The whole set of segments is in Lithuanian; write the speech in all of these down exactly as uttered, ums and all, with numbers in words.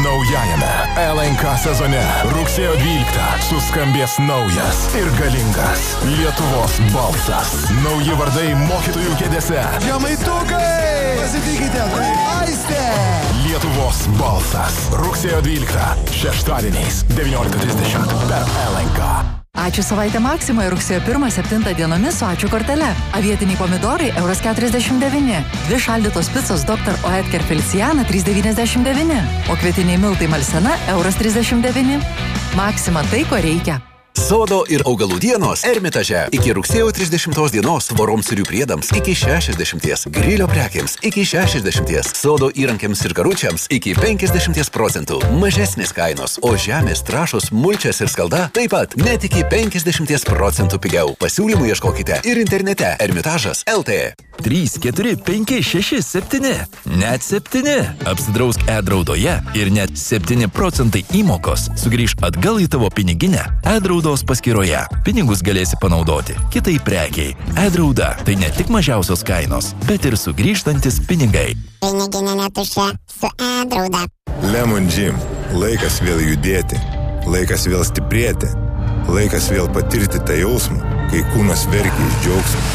Naujajame L N K sezone rugsėjo dvyliktą suskambės naujas ir galingas Lietuvos balsas. Nauji vardai mokytojų kėdėse. Žemaitukai! Pasitikite, tai Aistė! Lietuvos balsas. Rugsėjo dvyliktą šeštadieniais devyniolika trisdešimt per L N K. Ačiū savaitę Maksimoje rugsėjo pirmą septintą dienomis su ačiū kortele. Avietiniai pomidorai euras keturiasdešimt devyni. Dvi šaldytos picos doktor Oetker Feliciana trys devyniasdešimt devyni. O kvietiniai miltai Malsena euras trisdešimt devyni. Maksima tai, ko reikia. Sodo ir augalų dienos Ermitaže. Iki rugsėjo trisdešimtos dienos tvoroms ir jų priedams iki šešiasdešimties, grilio prekiams iki šešiasdešimties, sodo įrankiams ir karučiams iki penkiasdešimties procentų. Mažesnės kainos, o žemės trąšos, mulčias ir skalda taip pat net iki penkiasdešimties procentų pigiau. Pasiūlymų ieškokite ir internete ermitažas taškas L T. trys, keturi, penki, šeši, septyni. Net septyni. Apsidrausk e-draudoje ir net septyni procentai įmokos sugrįž atgal į tavo piniginę e-draudos paskyroje. Pinigus galėsi panaudoti kitai prekiai. E-drauda tai ne tik mažiausios kainos, bet ir sugrįžtantis pinigai. Piniginė netuščia su e-drauda. Lemon Gym. Laikas vėl judėti. Laikas vėl stiprėti. Laikas vėl patirti tą jausmą, kai kūnas verkia iš džiaugsmo.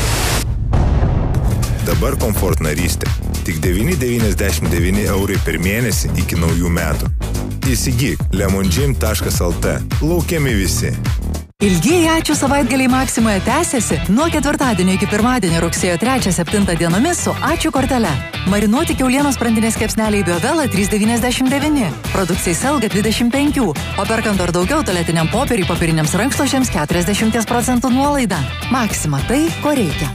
Dabar komfort narystė. Tik devyni devyniasdešimt devyni eurai per mėnesį iki naujų metų. Įsigyk lemon gym taškas L T. Laukiami visi. Ilgieji ačiū savaitgaliai Maksimoje tęsiasi nuo ketvirtadienio iki pirmadienio rugsėjo trečią septintą dienomis su ačiū kortele. Marinuoti kiaulienos sprandinės kepsneliai Biovela trys devyniasdešimt devyni. Produkcijai Selga dvidešimt penki. O perkant ar daugiau tualetiniam popieriui, popieriniams rankšluosčiams keturiasdešimt procentų nuolaida. Maksima tai, ko reikia.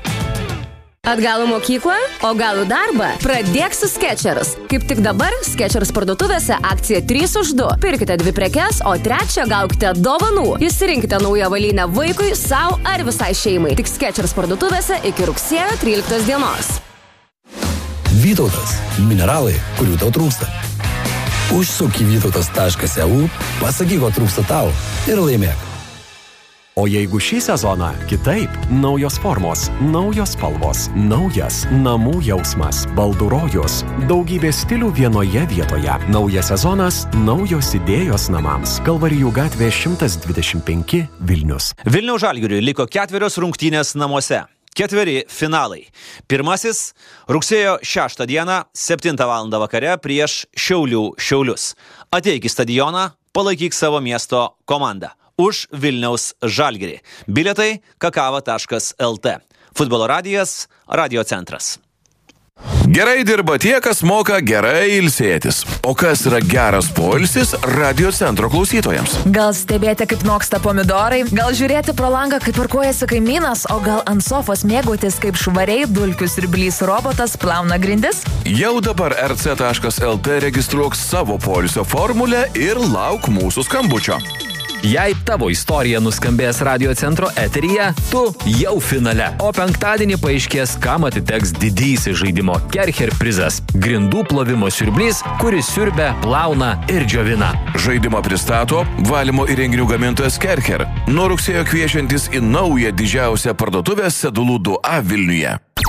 Atgal į mokyklą, o gal į darbą? Pradėk su Skechers. Kaip tik dabar Skechers parduotuvėse akcija trys už du. Pirkite dvi prekes, o trečią gaukite dovanų. Išsirinkite naują avalynę vaikui, sau ar visai šeimai. Tik Skechers parduotuvėse iki rugsėjo tryliktos dienos. Vytautas. Mineralai, kurių tau trūksta. Užsuk į vytautas taškas E U, pasakyk, ko trūksta tau ir laimėk. O jeigu šį sezoną kitaip, naujos formos, naujos spalvos, naujas namų jausmas, baldų rojus, daugybė stilių vienoje vietoje. Naujas sezonas, naujos idėjos namams. Kalvarijų gatvė šimtas dvidešimt penki Vilnius. Vilniaus Žalgiriui liko ketverios rungtynės namuose. Ketveri finalai. Pirmasis rugsėjo šeštą dieną, septintą valandą vakare prieš Šiaulių Šiaulius. Ateik į stadioną, palaikyk savo miesto komandą. Už Vilniaus Žalgirį. Bilietai kakava taškas L T. Futbolo radijas, radio centras. Gerai dirba tie, kas moka gerai ilsėtis. O kas yra geras poilsis radio centro klausytojams? Gal stebėti, kaip noksta pomidorai, gal žiūrėti pro langą, kaip parkuojasi kaimynas, o gal ant sofos mėgautis, kaip švariai dulkių siurblys robotas plauna grindis? Jau dabar R C taškas L T registruok savo poilsio formulę ir lauk mūsų skambučio. Jei tavo istorija nuskambės radio centro eteryje, tu jau finale. O penktadienį paaiškės, kam atiteks didysis žaidimo Kercher prizas. Grindų plovimo siurblys, kuris siurbia, plauna ir džiovina. Žaidimą pristato valymo įrenginių gamintojas Kercher. Nuo rugsėjo kviečiantis į naują didžiausią parduotuvę Sedulų du A Vilniuje.